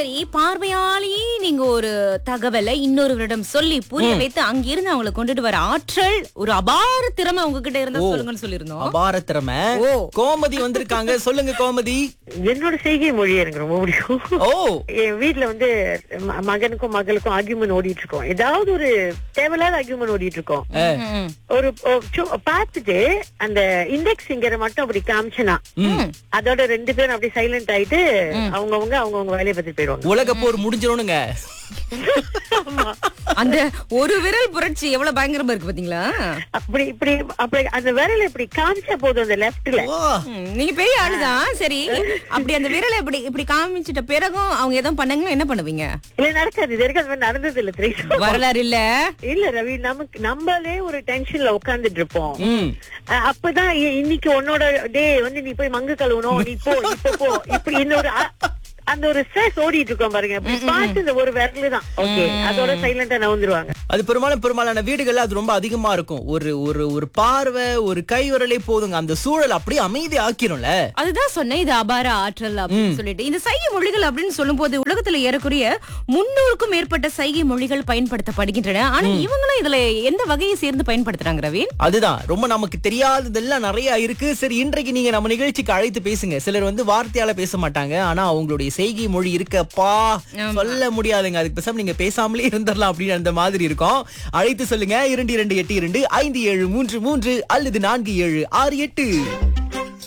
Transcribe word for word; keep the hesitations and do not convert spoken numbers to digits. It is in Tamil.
சரி, பார்வையாலேயே நீங்க ஒரு தகவலை இன்னொருவரிடம் சொல்லி புரிய வைத்து அங்கிருந்து அவங்களை கொண்டுட்டு வர ஆற்றல், ஒரு அபார திறமை உங்ககிட்ட இருந்தா சொல்லுங்கன்னு சொல்லிருந்தோம். அபார திறமை. ஓ. கோமதி வந்திருக்காங்க. சொல்லுங்க கோமதி. என்னோட செய்கை மொழி எனக்கு ரொம்ப பிடிக்கும். ஓ. என் வீட்டுல வந்து ம- மகனுக்கும் மகளுக்கும் ஆர்கியூமெண்ட் ஓடிட்டு இருக்கோம். ஏதாவது ஒரு தேவையில்லாத ஆர்கியூமெண்ட் ஓடிட்டு இருக்கோம். ம். ஒரு ஒரு சு- பார்த்துட்டு அந்த இண்டெக்ஸ் ஃபிங்கரை மட்டும் அப்படி காமிச்சனா அதோட ரெண்டு பேரும் அப்படி சைலண்ட் ஆயிட்டு அவங்கவங்க அவங்கவங்க வேலையை பத்தி போயிடுவாங்க. உலக போர் முடிஞ்சிரும்னுங்க. அந்த ஒரு விரல் புரட்சி எவ்வளவு பயங்கரமா இருக்கு பாத்தீங்களா? அப்படி இப்படி அப்படி அந்த விரல இப்படி காமிச்சா போதும் அந்த லெப்ட்ல. ஓ. ம், நீங்க பெரிய ஆளுதான். சரி, அப்படி அந்த விரலை இப்படி இப்படி காமிச்சிட்ட பிறகும் அவங்க எதுவும் பண்ணாங்கன்னா என்ன பண்ணுவீங்க? இல்ல நடக்காது. இது வரைக்கும் அது மாதிரி நடந்தது இல்ல தெரியுமா? வரலாறு இல்ல. இல்ல ரவி, நமக்கு நம்மளே ஒரு டென்ஷன்ல உட்கார்ந்துட்டு இருப்போம். ம். அஹ் அப்பதான் இ- இன்னைக்கு உன்னோட டே வந்து நீ போய் மங்கு கழுவணும், நீ போ இப்ப போ இப்படி இன்னொரு அ- அந்த ஒரு ஸ்ட்ரெஸ் ஓடிட்டு இருக்கோம் பாருங்க. இப்படி பார்த்து இந்த ஒரு விரலு தான் ஓகே, அதோட சைலண்டா நவுந்துருவாங்க. அது பெரும்பாலும் பெரும்பாலான வீடுகள்ல அது ரொம்ப அதிகமா இருக்கும். ஒரு ஒரு ஒரு பார்வை, ஒரு கை விரலே போதுங்க, அந்த சூழல் அப்படியே அமைதி ஆக்கிரும்ல. அதுதான் சொன்னேன், இது அபார ஆற்றல் அப்படின்னு சொல்லிட்டு. இந்த சைகை மொழிகள் அப்படின்னு சொல்லும் போது உலகத்துல ஏறக்குறைய முன்னூறுக்கும் மேற்பட்ட சைகை மொழிகள் பயன்படுத்தப்படுகின்றன. ஆனா இவங்களும் இதுல எந்த வகையை சேர்ந்து பயன்படுத்துறாங்க ரவி? அதுதான் ரொம்ப நமக்கு தெரியாததெல்லாம் நிறைய இருக்கு. சரி, இன்றைக்கு நீங்க நம்ம நிகழ்ச்சிக்கு அழைத்து பேசுங்க. சிலர் வந்து வார்த்தையால பேச மாட்டாங்க, ஆனா அவங்களுடைய செய்கை மொழி இருக்கப்பா சொல்ல முடியாதுங்க. அதுக்கு பேசாம நீங்க பேசாமலே இருந்துடலாம் அப்படின்னு அந்த மாதிரி இருக்கும். அழைத்து சொல்லுங்க. இரண்டு இரண்டு எட்டு இரண்டு ஐந்து ஏழு மூன்று மூன்று அல்லது நான்கு ஏழு ஆறு எட்டு.